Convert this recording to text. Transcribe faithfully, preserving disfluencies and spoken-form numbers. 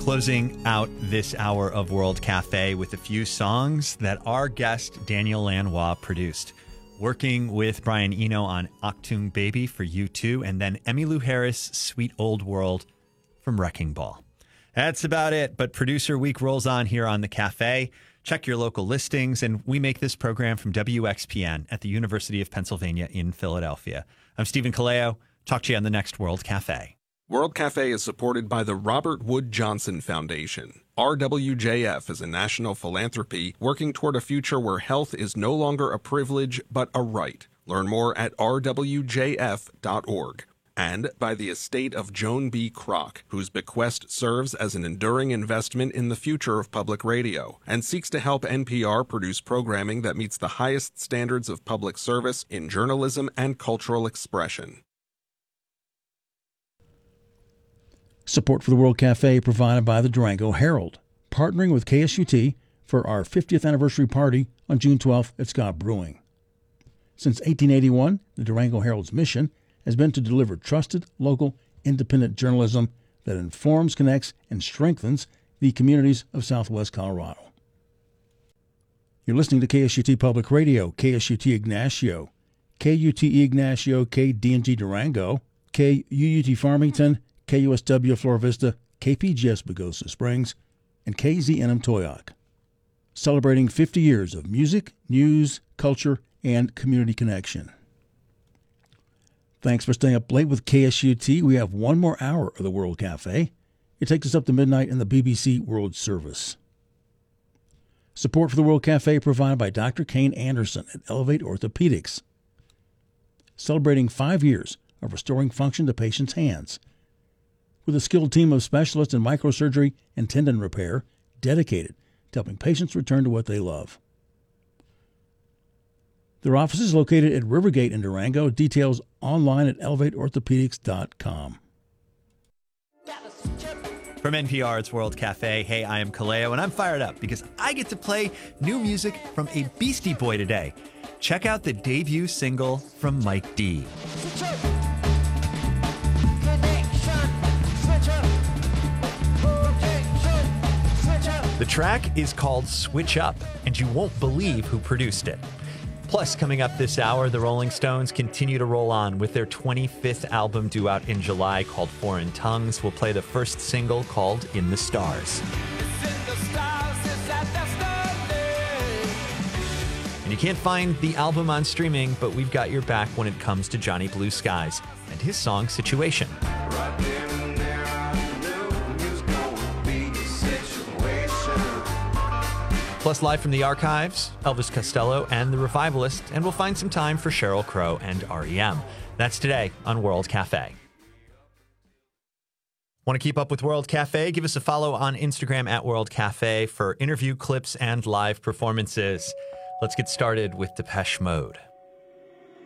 Closing out this hour of World Cafe with a few songs that our guest Daniel Lanois produced, working with Brian Eno on Achtung Baby for U two, and then Emmylou Harris' Sweet Old World from Wrecking Ball. That's about it, but Producer Week rolls on here on the Cafe. Check your local listings, and we make this program from W X P N at the University of Pennsylvania in Philadelphia. I'm Stephen Kaleo. Talk to you on the next World Cafe. World Cafe is supported by the Robert Wood Johnson Foundation. R W J F is a national philanthropy working toward a future where health is no longer a privilege, but a right. Learn more at r w j f dot org. And by the estate of Joan B. Kroc, whose bequest serves as an enduring investment in the future of public radio and seeks to help N P R produce programming that meets the highest standards of public service in journalism and cultural expression. Support for the World Cafe provided by the Durango Herald, partnering with K S U T for our fiftieth anniversary party on June twelfth at Scott Brewing. Since eighteen eighty-one, the Durango Herald's mission has been to deliver trusted, local, independent journalism that informs, connects, and strengthens the communities of Southwest Colorado. You're listening to K S U T Public Radio, K S U T Ignacio, K U T E Ignacio, K D N G Durango, K U U T Farmington, K U S W Flora Vista, K P G S Pagosa Springs, and K Z N M Toyoak. Celebrating fifty years of music, news, culture, and community connection. Thanks for staying up late with K S U T. We have one more hour of the World Cafe. It takes us up to midnight in the B B C World Service. Support for the World Cafe provided by Doctor Kane Anderson at Elevate Orthopedics. Celebrating five years of restoring function to patients' hands. With a skilled team of specialists in microsurgery and tendon repair dedicated to helping patients return to what they love. Their office is located at Rivergate in Durango. Details online at elevate orthopedics dot com. From N P R, it's World Cafe. Hey, I am Kaleo, and I'm fired up because I get to play new music from a Beastie Boy today. Check out the debut single from Mike D. The track is called Switch Up, and you won't believe who produced it. Plus, coming up this hour, the Rolling Stones continue to roll on with their twenty-fifth album due out in July called Foreign Tongues. We'll play the first single called In the Stars. And you can't find the album on streaming, but we've got your back when it comes to Johnny Blue Skies and his song Situation. Plus, live from the archives, Elvis Costello and The Revivalist, and we'll find some time for Sheryl Crow and R E M. That's today on World Cafe. Want to keep up with World Cafe? Give us a follow on Instagram at World Cafe for interview clips and live performances. Let's get started with Depeche Mode.